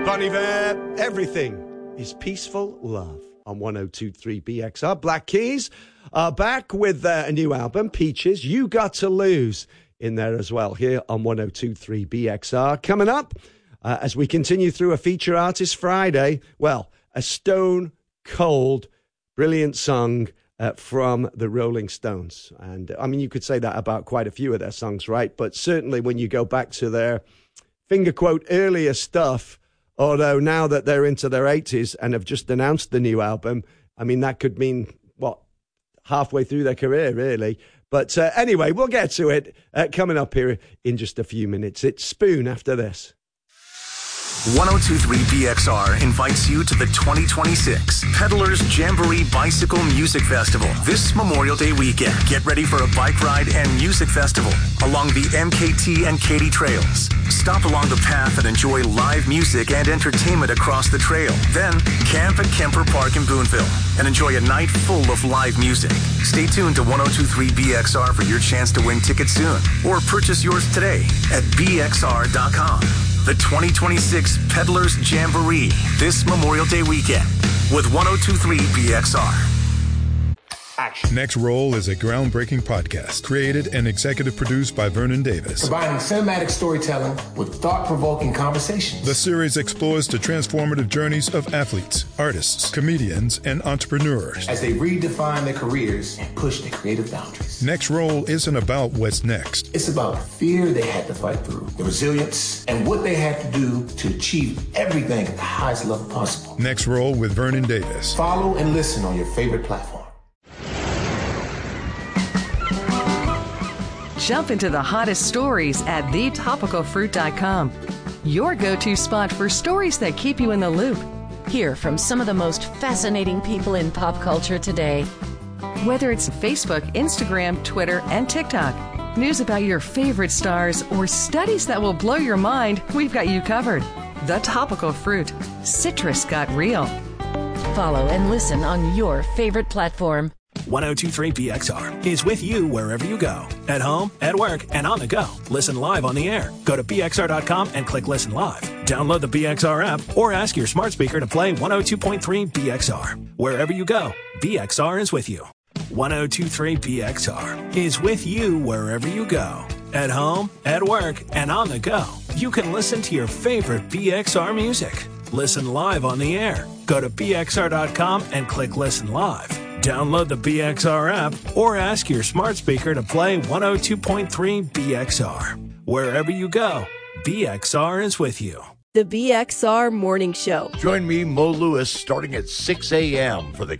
Bon Iver, everything is peaceful love on 102.3 BXR. Black Keys are back with a new album, Peaches. You Got to Lose in there as well, here on 102.3 BXR. Coming up, as we continue through a Feature Artist Friday, well, a stone cold, brilliant song from the Rolling Stones. And I mean, you could say that about quite a few of their songs, right? But certainly when you go back to their finger quote earlier stuff, although now that they're into their 80s and have just announced the new album, I mean, that could mean, what, halfway through their career, really. But anyway, we'll get to it coming up here in just a few minutes. It's Spoon after this. 102.3 BXR invites you to the 2026 Peddlers Jamboree Bicycle Music Festival this Memorial Day weekend. Get ready for a bike ride and music festival along the MKT and Katy trails. Stop along the path and enjoy live music and entertainment across the trail. Then camp at Kemper Park in Boonville and enjoy a night full of live music. Stay tuned to 102.3 BXR for your chance to win tickets soon, or purchase yours today at bxr.com. The 2026 Peddlers Jamboree this Memorial Day weekend with 102.3 BXR. Action. Next Roll is a groundbreaking podcast created and executive produced by Vernon Davis. Combining cinematic storytelling with thought-provoking conversations. The series explores the transformative journeys of athletes, artists, comedians, and entrepreneurs as they redefine their careers and push their creative boundaries. Next Roll isn't about what's next. It's about the fear they had to fight through, the resilience, and what they had to do to achieve everything at the highest level possible. Next Roll with Vernon Davis. Follow and listen on your favorite platform. Jump into the hottest stories at thetopicalfruit.com. Your go-to spot for stories that keep you in the loop. Hear from some of the most fascinating people in pop culture today. Whether it's Facebook, Instagram, Twitter, and TikTok, news about your favorite stars, or studies that will blow your mind, we've got you covered. The Topical Fruit. Citrus got real. Follow and listen on your favorite platform. 102.3 BXR is with you wherever you go. At home, at work, and on the go. Listen live on the air. Go to bxr.com and click Listen Live. Download the BXR app or ask your smart speaker to play 102.3 BXR. Wherever you go, BXR is with you. 102.3 BXR is with you wherever you go. At home, at work, and on the go. You can listen to your favorite BXR music. Listen live on the air. Go to bxr.com and click Listen Live. Download the BXR app or ask your smart speaker to play 102.3 BXR. Wherever you go, BXR is with you. The BXR Morning Show. Join me, Mo Lewis, starting at 6 a.m. for the